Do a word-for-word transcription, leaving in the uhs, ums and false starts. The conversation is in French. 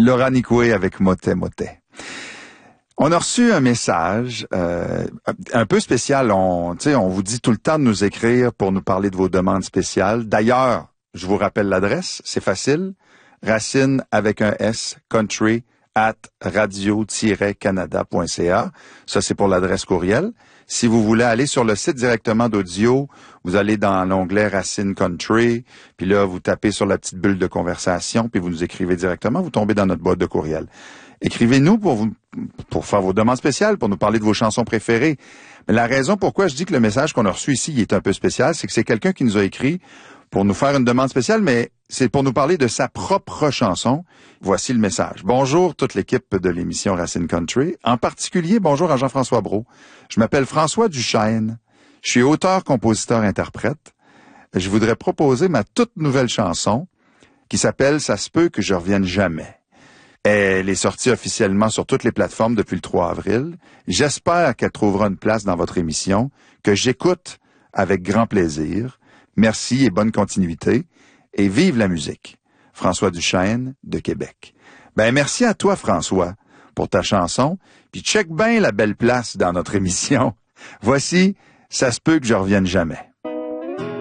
Laura Nicoué avec Motet Motet. On a reçu un message euh, un peu spécial. On, on vous dit tout le temps de nous écrire pour nous parler de vos demandes spéciales. D'ailleurs, je vous rappelle l'adresse, c'est facile. Racine avec un S, country at radio tiret canada point c a. Ça, c'est pour l'adresse courriel. Si vous voulez aller sur le site directement d'Audio, vous allez dans l'onglet Racine Country, puis là, vous tapez sur la petite bulle de conversation, puis vous nous écrivez directement, vous tombez dans notre boîte de courriel. Écrivez-nous pour vous, pour faire vos demandes spéciales, pour nous parler de vos chansons préférées. Mais la raison pourquoi je dis que le message qu'on a reçu ici il est un peu spécial, c'est que c'est quelqu'un qui nous a écrit pour nous faire une demande spéciale, mais c'est pour nous parler de sa propre chanson. Voici le message. Bonjour toute l'équipe de l'émission Racine Country. En particulier, bonjour à Jean-François Brault. Je m'appelle François Duchesne. Je suis auteur, compositeur, interprète. Je voudrais proposer ma toute nouvelle chanson qui s'appelle « Ça se peut que je revienne jamais ». Elle est sortie officiellement sur toutes les plateformes depuis le trois avril. J'espère qu'elle trouvera une place dans votre émission, que j'écoute avec grand plaisir. Merci et bonne continuité. Et vive la musique. François Duchesne, de Québec. Ben, merci à toi, François, pour ta chanson. Puis check bien la belle place dans notre émission. Voici « Ça se peut que je revienne jamais ».